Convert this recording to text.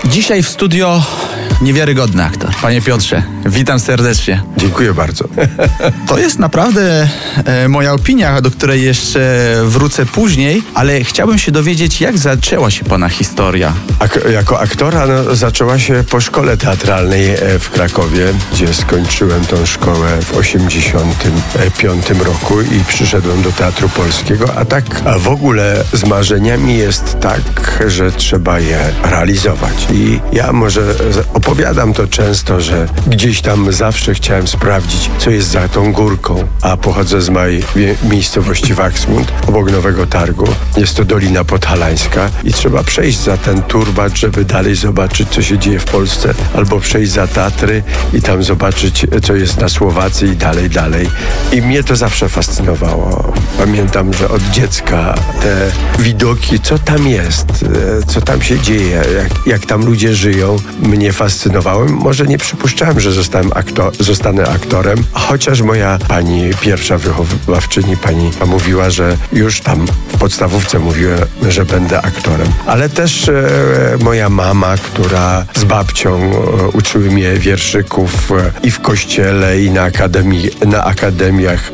Dzisiaj w studio niewiarygodny aktor. Panie Piotrze, witam serdecznie. Dziękuję bardzo. To jest naprawdę moja opinia, do której jeszcze wrócę później, ale chciałbym się dowiedzieć, jak zaczęła się pana historia. Jako aktora zaczęła się po szkole teatralnej w Krakowie, gdzie skończyłem tą szkołę w 1985 roku i przyszedłem do Teatru Polskiego. A w ogóle z marzeniami jest tak, że trzeba je realizować. I ja może opowiadam to często, że gdzieś tam zawsze chciałem sprawdzić, co jest za tą górką. A pochodzę z małej miejscowości Waksmund, obok Nowego Targu. Jest to Dolina Podhalańska i trzeba przejść za ten turbacz, żeby dalej zobaczyć, co się dzieje w Polsce, albo przejść za Tatry i tam zobaczyć, co jest na Słowacji i dalej. I mnie to zawsze fascynowało. Pamiętam, że od dziecka te widoki, co tam jest, co tam się dzieje, jak tam ludzie żyją, mnie fascynowało. Może nie przypuszczałem, że zostanę aktorem, chociaż moja pani pierwsza wychowawczyni, pani mówiła, że już tam w podstawówce mówiła, że będę aktorem. Ale też moja mama, która z babcią uczyły mnie wierszyków i w kościele, i na akademiach